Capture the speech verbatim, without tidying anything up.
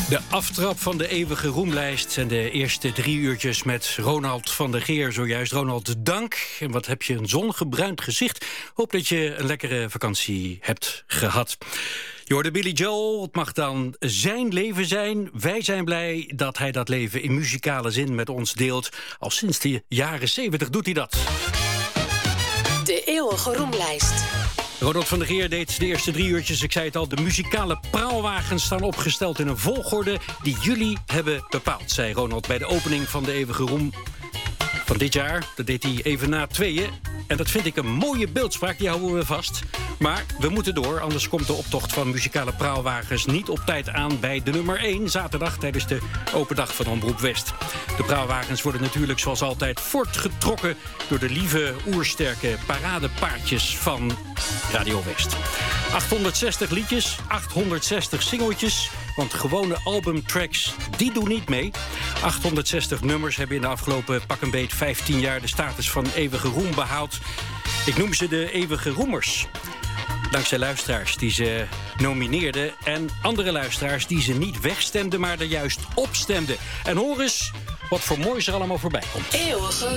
De aftrap van de eeuwige roemlijst en de eerste drie uurtjes met Ronald van der Geer. Zojuist, Ronald, dank. En wat heb je een zongebruind gezicht. Hoop dat je een lekkere vakantie hebt gehad. Je hoorde Billy Joel, het mag dan zijn leven zijn. Wij zijn blij dat hij dat leven in muzikale zin met ons deelt. Al sinds de jaren zeventig doet hij dat. De eeuwige roemlijst. Ronald van der Geer deed de eerste drie uurtjes. Ik zei het al, de muzikale praalwagens staan opgesteld in een volgorde die jullie hebben bepaald, zei Ronald bij de opening van de eeuwige roem van dit jaar. Dat deed hij even na tweeën. En dat vind ik een mooie beeldspraak, die houden we vast. Maar we moeten door, anders komt de optocht van muzikale praalwagens niet op tijd aan bij de nummer één, zaterdag tijdens de open dag van Omroep West. De praalwagens worden natuurlijk zoals altijd voortgetrokken door de lieve, oersterke paradepaardjes van Radio West. achthonderdzestig liedjes, achthonderdzestig singeltjes, want gewone albumtracks, die doen niet mee. achthonderdzestig nummers hebben in de afgelopen pak een beet vijftien jaar de status van eeuwige roem behaald. Ik noem ze de eeuwige roemers. Dankzij luisteraars die ze nomineerden en andere luisteraars die ze niet wegstemden, maar er juist op stemden. En hoor eens wat voor moois er allemaal voorbij komt. Eeuwige